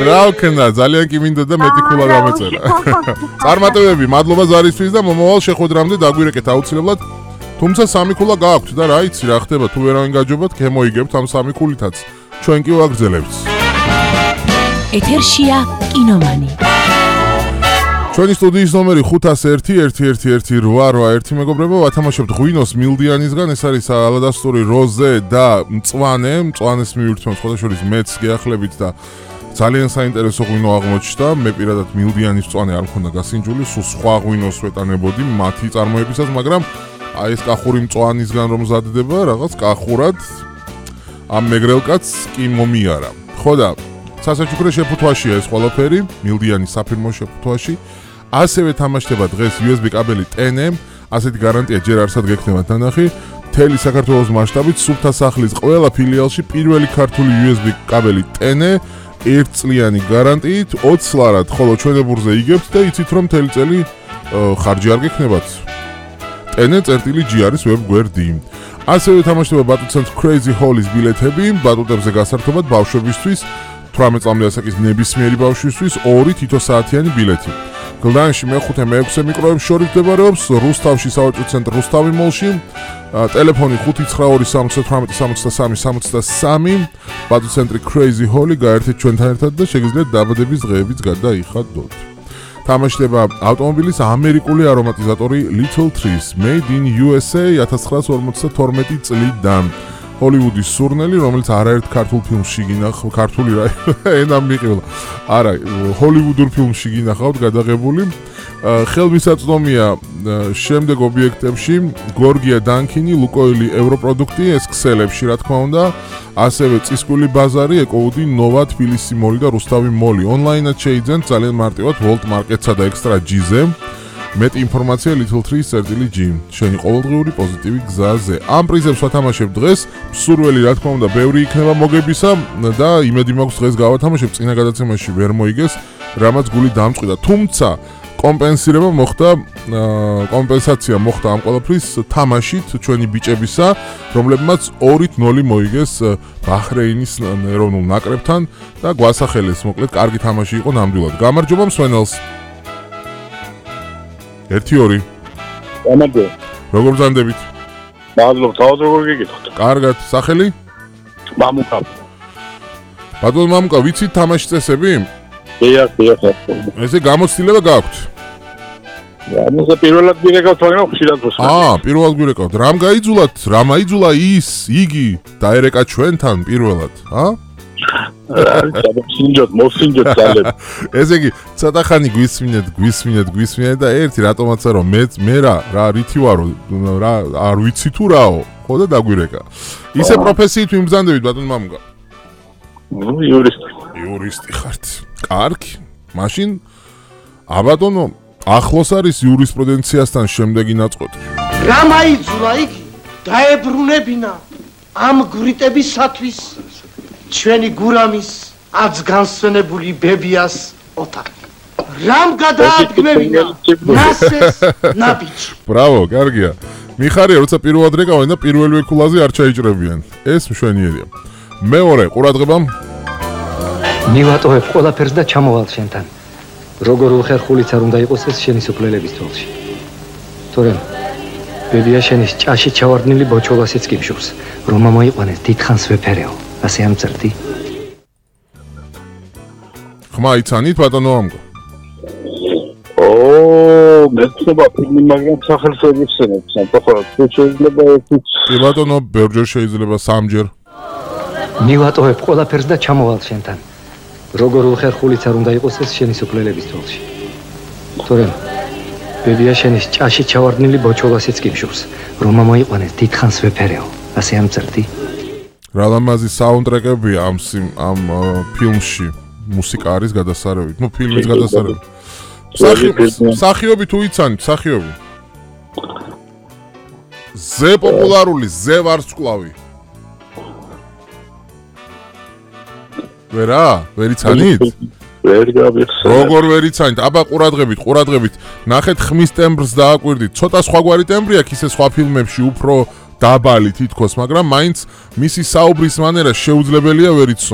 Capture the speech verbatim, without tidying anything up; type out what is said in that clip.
რა ვქნა, ძალიან კი მინდა და მეტი ქულა გამეწერა. წარმატებები, მადლობა ზარისთვის და მომავალ შეხვედრამდე დაგვირეკეთ აუცილებლად. თუმცა სამი ქულა გააქვთ და რა იცი რა ხდება, თუ ვერავინ გაჯობათ, გემოიგებთ ამ სამი ქულითაც. ჩვენ კი ვაგრძელებთ. ეთერშია კინომანი. ჩვენი სტუდიის ნომერი ხუთას ერთი ერთი ერთი ერთი რვა რვა ერთი მეგობრებო, ვათამაშებთ ღვინოს მილდიანისგან, ეს არის ალადასტური როზე და მწვანე, მწვანეს მივირთმევთ სხვადასხვა მეც გეახლებით და ძალიან საინტერესო ღვინო აღმოჩნდა, მე პირადად მილდიანის მწვანე არ მქონდა გასინჯული, სულ სხვა ღვინოს ვეტანებოდი მათი წარმოებისას, მაგრამ აი ეს კახური მწვანისგან რომ მზადდება, რაღაც კახურად ამ მეგრელკაც კი მომიარა. ხო და სასაჩუქრე შეფუთვაშია ეს ყველაფერი, მილდიანის საფირმო შეფუთვაში. ასევე თამაშდება დღეს იუ ეს ბი კაბელი ტენ ემ, ასეთი გარანტია ჯერ არსად გექნება თანახი. მთელი საქართველოს მასშტაბით სუფთა სახლის ყველა ფილიალში პირველი ქართული იუ ეს ბი კაბელი ტენ ემ ერთწლიანი გარანტიით ოცი ლარად, ხოლო ჩვენებურზე იგებთ და იცით რომ მთელი წელი ხარჯი არ გექნებათ. ტენ ემ წერტილი ჯი არის ვებგვერდი. ასევე თამაშდება ბატუტსანთ Crazy Hall-ის ბილეთები, ბატუტებზე გასართობად ბავშვებისთვის, თვრამეტ წლამდე ასაკის ნებისმიერი ბავშვისთვის ორი თითო საათიანი ბილეთი. გლდანში მეხუთე მეექვსე მიკროებს შორის მდებარეობს, რუსთავში სავაჭრო ცენტრ რუსთავი მოლში, ტელეფონი ხუთი ცხრა ორი სამოცდა თვრამეტი სამოცდა სამი სამოცდა სამი, ბატუტცენტრი Crazy Hall-ი გაერთეთ ჩვენთან ერთად და შეგიძლიათ დაბადების დღეებიც გადაიხადოთ. თამაშდება ავტომობილის ამერიკული არომატიზატორი Little Trees Made in იუ ეს ეი ათას ცხრაას ორმოცდათორმეტი წლიდან. ჰოლივუდის სურნელი, რომელიც არაერთ ქართულ ფილმში გინახავთ, ქართული რა ენა მიყილა. არა, ჰოლივუდურ ფილმში გინახავთ გადაღებული. ხელმისაწვდომია შემდეგ ობიექტებში გორგია დანკინი, ლუკოილი ევროპროდუქტი, ეს ქსელებში რა თქმა უნდა, ასევე წისკვილი ბაზარი, ეკოუდი, ნოვა, თბილისი მოლი და რუსთავი მოლი. ონლაინად შეიძენთ ძალიან მარტივად ვოლტ მარკეტსა და ექსტრა ჯიზე. მეტი ინფორმაცია Little Trees წერტილი ჯი. შენი ყოველდღიური პოზიტივი გზაზე. ამ პრიზებს ვათამაშებ დღეს. მსურველი რა თქმა უნდა ბევრი იქნება მოგებისა და იმედი მაქვს დღეს გავათამაშებ, წინა გადაცემაში ვერ მოიგეს, რამაც გული დამწყვიტა. თუმცა კომპენსირება მოხდა, კომპენსაცია მოხდა ამ ყველაფრის თამაშით ჩვენი ბიჭებისა, რომლებმაც ორი ნული მოიგეს ბაჰრეინის ეროვნულ ნაკრებთან და გვასახელეს, მოკლედ კარგი თამაში იყო ნამდვილად. გამარჯობა მსვენელს. ერთი ორი. გამარჯობა. როგორ ბრძანდებით? მადლობა, თავად როგორ გიგითხოთ? კარგად, სახელი? მამუკა. ბატონ მამუკა, ვიცით თამაშის წესები? დიახ, დიახ. ესე გამოცდილება გაქვთ? ამაზე პირველად გირეკავთ, მაგრამ ხშირად ვსვამ. აა, პირველად გირეკავთ. რამ გაიძულათ? რამ აიძულა ის, იგი დაერეკა ჩვენთან პირველად, ა? სინჯოთ, მოსინჯოთ ძალებ. ესე იგი, ცოტა ხანი გვისმინეთ, გვისმინეთ, გვისმინეთ და ერთი რატომაცა რომ მე მე რა, რა რითი ვარო, რა არ ვიცი თუ რაო, ხო და დაგვირეკა. ისე პროფესიით მიმბრძანდებით ბატონ მამუკა. ნუ იურისტი. იურისტი ხართ. კარგი. მაშინ აბატონო, ახლოს არის იურისპრუდენციასთან შემდეგი ნაწყვეტი. რა მაიძულა იგი? დაებრუნებინა ამ გვრიტებისათვის ჩვენი გურამის აც განსვენებული ბებიას ოთახი. რამ გადაადგმევინა მასეს ნაბიჯი. ბრავო, კარგია. მიხარია, როცა პირველად რეკავენ და პირველივე ქულაზე არ ჩაიჭრებიან. ეს მშვენიერია. მეორე, ყურადღება. მივატოვებ ყველაფერს და ჩამოვალ შენთან. როგორ უხერხულიც არ უნდა იყოს ეს შენი სოფლელების თვალში. თორემ ბებია შენის ჭაში ჩავარდნილი ბოჩოლასიც გიმშურს, რომ ამოიყვანეს დიდხანს ვეფერეო. ასე ამ წერტი. ხმა იცანით ბატონო ამგო. ო, მეცნობა ფილმი მაგრამ სახელს ვერ იხსენებ, სამწუხაროდ. თუ შეიძლება ერთი. კი ბატონო, ბევრჯერ შეიძლება სამჯერ. მივატოვებ ყველაფერს და ჩამოვალ შენთან. როგორ უხერხულიც არ უნდა იყოს ეს შენი სოფლელების თვალში. თორემ ბებია შენის ჭაში ჩავარდნილი ბოჩოლასიც გიმშურს, რომ ამოიყვანეს დიდხანს ვეფერეო. ასე ამ წერტი. რა ლამაზი საუნდტრეკებია ამ ამ ფილმში, მუსიკა არის გადასარევით, ну ფილმის გადასარევით. სახიობი თუ იცანით, სახიობი. ზე პოპულარული, ზე ვარსკვლავი. ვერა, ვერ იცანით? ვერ გავიხსენე. როგორ ვერ იცანით? აბა ყურადღებით, ყურადღებით. ნახეთ ხმის ტემბრს დააკვირდით. ცოტა სხვაგვარი ტემბრი აქვს ისე სხვა ფილმებში, უფრო დაბალი თითქოს, მაგრამ მაინც მისი საუბრის მანერა შეუძლებელია ვერ იცნო.